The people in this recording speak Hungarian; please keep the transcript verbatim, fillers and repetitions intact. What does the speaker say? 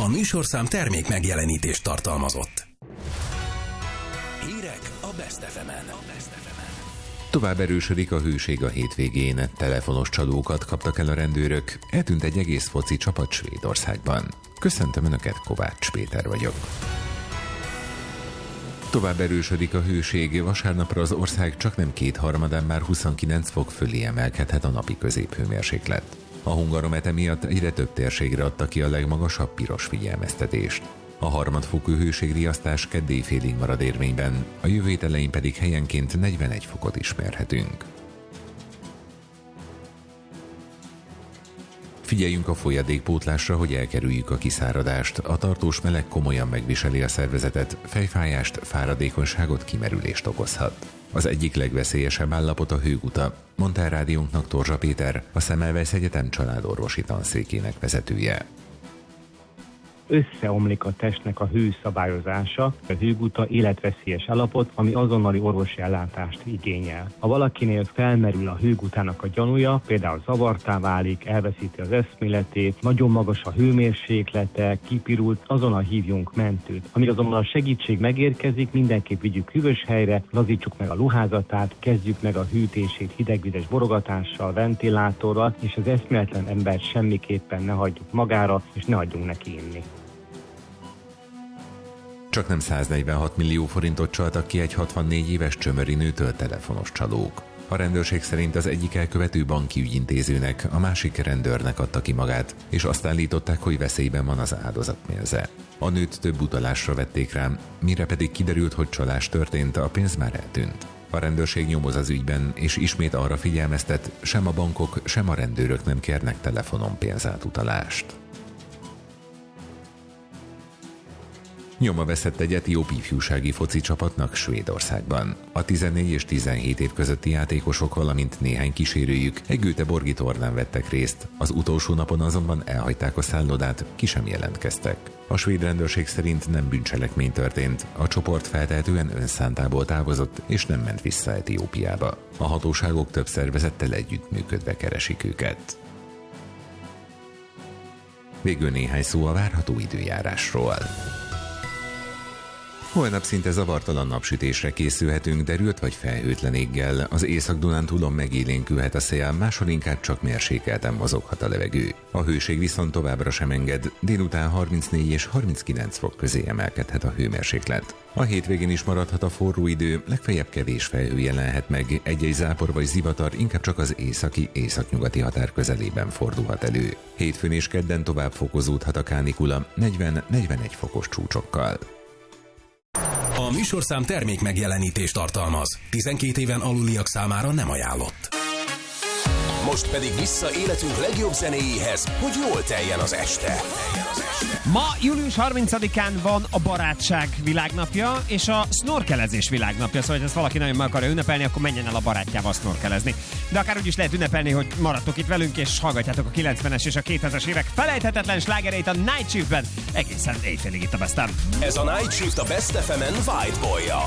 A műsorszám termék megjelenítést tartalmazott. Hírek a Best ef emen. Tovább erősödik a hőség a hétvégén. Telefonos csalókat kaptak el a rendőrök. Eltűnt egy egész foci csapat Svédországban. Köszöntöm Önöket, Kovács Péter vagyok. Tovább erősödik a hőség. Vasárnapra az ország csaknem kétharmadán már huszonkilenc fok fölé emelkedhet a napi középhőmérséklet. A Hungarometer miatt egyre több térségre adta ki a legmagasabb piros figyelmeztetést. A harmadfokú hőségriasztás keddi félig marad érvényben, a jövő hét elején pedig helyenként negyvenegy fokot is mérhetünk. Figyeljünk a folyadékpótlásra, hogy elkerüljük a kiszáradást. A tartós meleg komolyan megviseli a szervezetet, fejfájást, fáradékonyságot, kimerülést okozhat. Az egyik legveszélyesebb állapot a hőguta, mondta a rádiónknak Torzsa Péter, a Semmelweis Egyetem családorvosi tanszékének vezetője. Összeomlik a testnek a hőszabályozása, a hőguta életveszélyes állapot, ami azonnali orvosi ellátást igényel. Ha valakinél felmerül a hőgutának a gyanúja, például zavartá válik, elveszíti az eszméletét, nagyon magas a hőmérséklete, kipirult, azonnal hívjunk mentőt. Amíg azonban a segítség megérkezik, mindenképp vigyük hűvös helyre, lazítsuk meg a ruházatát, kezdjük meg a hűtését hidegvizes borogatással, ventilátorral, és az eszméletlen embert semmiképpen ne hagyjuk magára, és ne hagyjunk neki inni. Csaknem száznegyvenhat millió forintot csaltak ki egy hatvannégy éves csömöri nőtől telefonos csalók. A rendőrség szerint az egyik elkövető banki ügyintézőnek, a másik rendőrnek adta ki magát, és azt állították, hogy veszélyben van az áldozat mérze. A nőt több utalásra vették rá, mire pedig kiderült, hogy csalás történt, a pénz már eltűnt. A rendőrség nyomoz az ügyben, és ismét arra figyelmeztet, sem a bankok, sem a rendőrök nem kérnek telefonon pénzátutalást. Nyoma veszett egy etióp ifjúsági foci csapatnak Svédországban. A tizennégy és tizenhét év közötti játékosok, valamint néhány kísérőjük egy göteborgi tornán vettek részt. Az utolsó napon azonban elhagyták a szállodát, ki sem jelentkeztek. A svéd rendőrség szerint nem bűncselekmény történt, a csoport feltehetően önszántából távozott és nem ment vissza Etiópiába. A hatóságok több szervezettel együttműködve keresik őket. Végül néhány szó a várható időjárásról. Holnap szinte zavartalan napsütésre készülhetünk, derült vagy felhőtlen éggel. Az Észak-Dunántúlon megélénkülhet a szél, máshol inkább csak mérsékelten mozoghat a levegő. A hőség viszont továbbra sem enged, délután harmincnégy és harminckilenc fok közé emelkedhet a hőmérséklet. A hétvégén is maradhat a forró idő, legfeljebb kevés felhő jelenhet meg, egy-egy zápor vagy zivatar inkább csak az északi, északnyugati határ közelében fordulhat elő. Hétfőn és kedden tovább fokozódhat a kánikula negyven-negyvenegy fokos csúcsokkal. A műsorszám termék megjelenítést tartalmaz. tizenkét éven aluliak számára nem ajánlott. Most pedig vissza életünk legjobb zenéjéhez, hogy jól teljen az este. Ma július harmincadikán van a barátság világnapja, és a snorkelezés világnapja, szóval ha ezt valaki nagyon meg akarja ünnepelni, akkor menjen el a barátjával snorkelezni. De akár úgy is lehet ünnepelni, hogy maradtok itt velünk, és hallgatjátok a kilencvenes és a kétezres évek felejthetetlen slágereit a Night Shiftben, egészen éjfélig itt a Bestem. Ez a Night Shift a Best ef emen White Boy-jal.